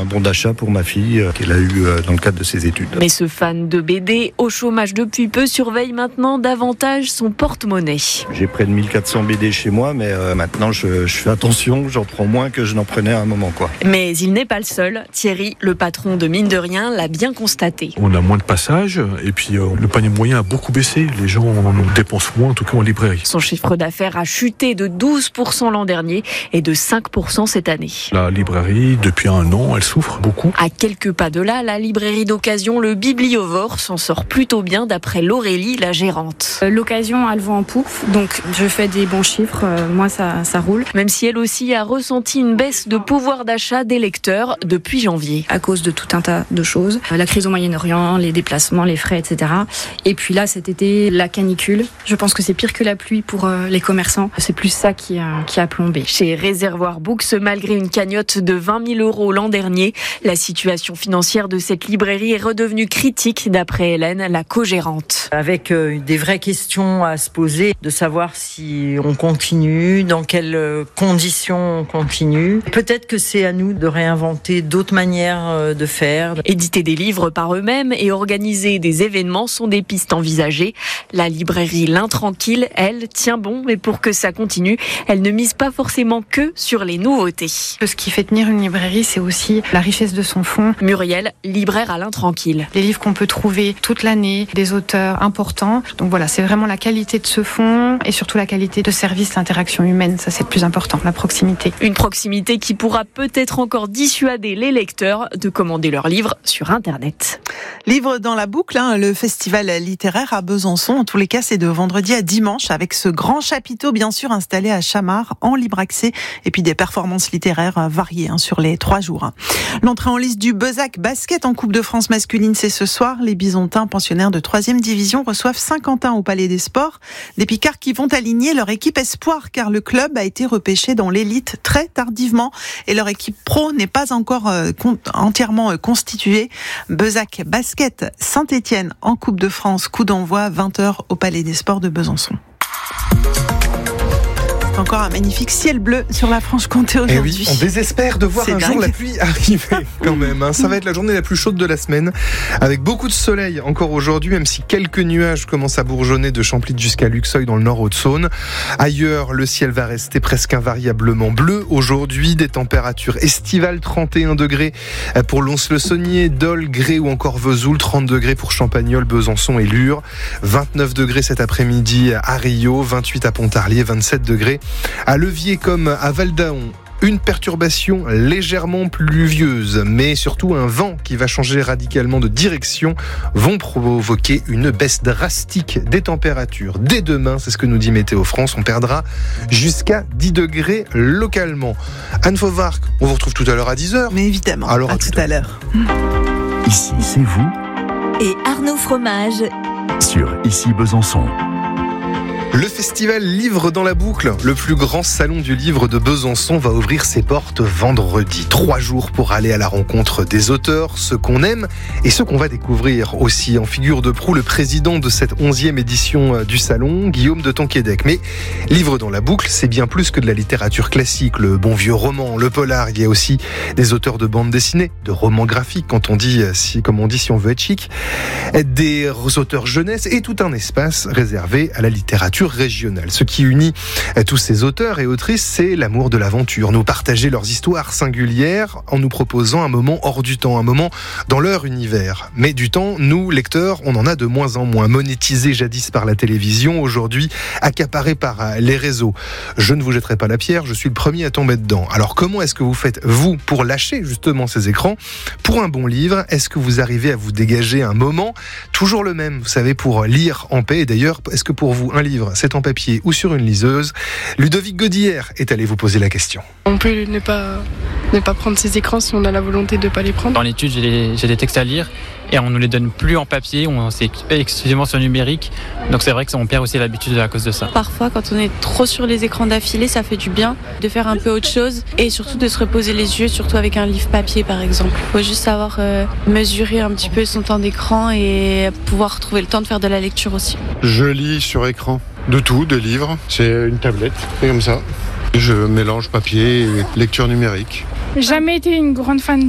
un bon d'achat pour ma fille qu'elle a eu dans le cadre de ses études. Mais ce fan de BD, au chômage depuis peu, surveille maintenant davantage son porte-monnaie. J'ai près de 1400 BD chez moi, mais maintenant je fais attention, j'en prends moins que je n'en prenais à un moment, quoi. Mais il n'est pas le seul. Thierry, le patron de Mine de Rien, l'a bien constaté. On a moins de passages et puis le panier moyen a beaucoup baissé. Les gens en dépensent moins, en tout cas en librairie. Son chiffre d'affaires a chuté de 12% l'an dernier et de 5% cette année. La librairie, depuis un an, elle souffre beaucoup. À quelques pas de là, la librairie d'occasion, le Bibliovore, s'en sort plutôt bien d'après Laurélie, la gérante. L'occasion a le vent en poupe, donc je fais des bons chiffres, moi ça roule. Même si elle aussi a ressenti une baisse de pouvoir d'achat des lecteurs depuis janvier. À cause de tout un tas de choses, la crise au Moyen-Orient, les déplacements, les frais, etc. Et puis là, cet été, la canicule. Je pense que c'est pire que la pluie pour les commerçants. C'est plus ça qui a plombé. Chez Réservoir Books, malgré une cagnotte de 20 000 € l'an dernier, la situation financière de cette librairie est redevenue critique, d'après Hélène, la co-gérante. Avec des vraies questions à se poser, de savoir si on continue, dans quelles conditions on continue. Peut-être que c'est à nous de réinventer d'autres manières de faire. Éditer des livres par eux-mêmes et organiser des événements sont des pistes envisagées. La librairie L'Intranquille, elle, tient bon, mais pour que ça continue, elle ne mise pas forcément que sur les nouveautés. Ce qui fait tenir une librairie, c'est aussi la richesse de son fond. Muriel, libraire à L'Intranquille. Les livres qu'on peut trouver toute l'année, des auteurs importants. Donc voilà, c'est vraiment la qualité de ce fond et surtout la qualité de service, l'interaction humaine. Ça, c'est le plus important, la proximité. Une proximité qui pourra peut-être encore dissuader les lecteurs de commander leurs livres sur Internet. Livre dans la boucle, le festival littéraire à Besançon. En tous les cas, c'est de vendredi à dimanche avec ce grand chapiteau, bien sûr, installé à Chamard en libre accès et puis des performances littéraires variées sur les 3 jours. L'entrée en liste du Bezac Basket en Coupe de France masculine, c'est ce soir. Les Bisontins, pensionnaires de 3e division, reçoivent Saint-Quentin au Palais des Sports. Des Picards qui vont aligner leur équipe espoir car le club a été repêché dans l'élite très tardivement et leur équipe pro n'est pas encore entièrement constituée. Bezac Basket Saint-Étienne en Coupe de France, coup d'envoi 20h au Palais des Sports de Besançon. Encore un magnifique ciel bleu sur la Franche-Comté aujourd'hui. Et oui, on désespère de voir jour la pluie arriver quand même. Ça va être la journée la plus chaude de la semaine, avec beaucoup de soleil encore aujourd'hui, même si quelques nuages commencent à bourgeonner de Champlit jusqu'à Luxeuil dans le Nord-Haute-Saône. Ailleurs, le ciel va rester presque invariablement bleu. Aujourd'hui, des températures estivales, 31 degrés pour Lons-le-Saunier, Dole, Gré ou encore Vesoul, 30 degrés pour Champagnole, Besançon et Lure, 29 degrés cet après-midi à Rio, 28 à Pontarlier, 27 degrés à Levier comme à Val-d'Aon. Une perturbation légèrement pluvieuse, mais surtout un vent qui va changer radicalement de direction, vont provoquer une baisse drastique des températures. Dès demain, c'est ce que nous dit Météo France, on perdra jusqu'à 10 degrés localement. Anne Fauvarc, on vous retrouve tout à l'heure à 10h. Mais évidemment, alors à tout à l'heure. Ici, c'est vous. Et Arnaud Fromage. Sur Ici Besançon. Le festival Livre dans la boucle, le plus grand salon du livre de Besançon, va ouvrir ses portes vendredi. 3 jours pour aller à la rencontre des auteurs, ceux qu'on aime et ceux qu'on va découvrir aussi. En figure de proue, le président de cette 11e édition du salon, Guillaume de Tonquédec. Mais Livre dans la boucle, c'est bien plus que de la littérature classique, le bon vieux roman, le polar. Il y a aussi des auteurs de bande dessinée, de romans graphiques, comme on dit si on veut être chic, des auteurs jeunesse et tout un espace réservé à la littérature régionale. Ce qui unit tous ces auteurs et autrices, c'est l'amour de l'aventure. Nous partager leurs histoires singulières en nous proposant un moment hors du temps, un moment dans leur univers. Mais du temps, nous, lecteurs, on en a de moins en moins. Monétisés jadis par la télévision, aujourd'hui accaparés par les réseaux. Je ne vous jetterai pas la pierre, je suis le premier à tomber dedans. Alors comment est-ce que vous faites, vous, pour lâcher justement ces écrans? Pour un bon livre, est-ce que vous arrivez à vous dégager un moment toujours le même, vous savez, pour lire en paix? Et d'ailleurs, est-ce que pour vous, un livre, c'est en papier ou sur une liseuse? Ludovic Godillère est allé vous poser la question. On peut ne pas prendre ces écrans si on a la volonté de ne pas les prendre. Dans l'étude, j'ai des textes à lire et on ne les donne plus en papier, c'est exclusivement sur numérique. Donc c'est vrai qu'on perd aussi l'habitude à cause de ça. Parfois, quand on est trop sur les écrans d'affilée, ça fait du bien de faire un peu autre chose et surtout de se reposer les yeux, surtout avec un livre papier par exemple. Il faut juste savoir mesurer un petit peu son temps d'écran et pouvoir trouver le temps de faire de la lecture aussi. Je lis sur écran. De tout, de livres, c'est une tablette, c'est comme ça. Je mélange papier et lecture numérique. J'ai jamais été une grande fan